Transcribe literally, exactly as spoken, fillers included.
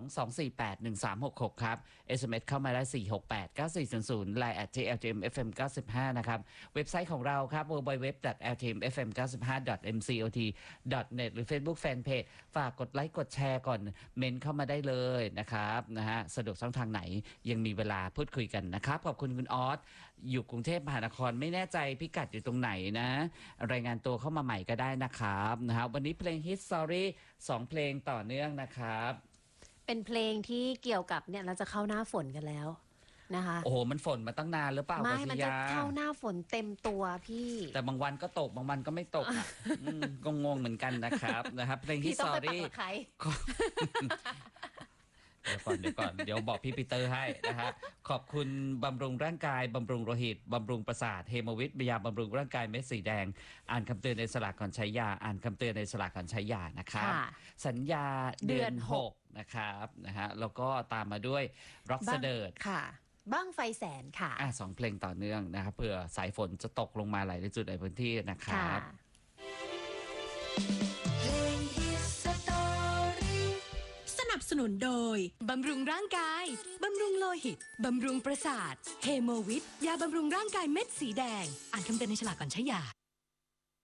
สองสี่แปดหนึ่งสามหกหกครับ เอส เอ็ม เอส เข้ามาได้สี่ หก แปด เก้า สี่ ศูนย์ ศูนย์ ไลน์ แอท ที แอล ที เอ็ม เอฟ เอ็ม เก้าสิบห้า นะครับเว็บไซต์ของเราครับ ดับเบิลยู ดับเบิลยู ดับเบิลยู ดอท แอล ที เอ็ม เอฟ เอ็ม เก้าสิบห้า ดอท เอ็ม ซี โอ ที ดอท เน็ต หรือ Facebook Fanpage ฝากกดไลค์กดแชร์ก่อนเมนเข้ามาได้เลยนะครับนะฮะสะดวกช่องทางไหนยังมีเวลาพูดคุยกันนะครับขอบคุณคุณออสอยู่กรุงเทพมหานครไม่แน่ใจพิกัดอยู่ตรงไหนนะรายงานตัวเข้ามาใหม่ก็ได้นะครับนะฮะวันนี้เพลง Hit Story สองเพลงต่อเนื่องนะครับเป็นเพลงที่เกี่ยวกับเนี่ยเราจะเข้าหน้าฝนกันแล้วนะคะโอ้โหมันฝนมาตั้งนานหรือเปล่าไม่มันจะเข้าหน้าฝนเต็มตัวพี่แต่บางวันก็ตกบางวันก็ไม่ตกอ่ะก็งงเหมือนกันนะครับนะครับเพลง Hit Story เดี๋ยวก่อนเดี๋ยวก่อนเดี๋ยวบอกพี่ปีเตอร์ให้นะฮะขอบคุณบำรุงร่างกายบำรุงโลหิตบำรุงประสาทเฮโมวิทยาบำรุงร่างกายเม็ดสีแดงอ่านคำเตือนในสลากก่อนใช้ยาอ่านคำเตือนในสลากก่อนใช้ยานะครับสัญญาเดือนหกนะครับนะฮะแล้วก็ตามมาด้วยร็อกเสดิร์ดค่ะบ้างไฟแสนค่ะอ่ะสองเพลงต่อเนื่องนะครับเผื่อสายฝนจะตกลงมาหลายจุดในพื้นที่นะครับสนุนโดยบำรุงร่างกายบำรุงโลหิตบำรุงประสาทเฮโมวิทยาบำรุงร่างกายเม็ดสีแดงอ่านคำเตือนในฉลากก่อนใช้ยา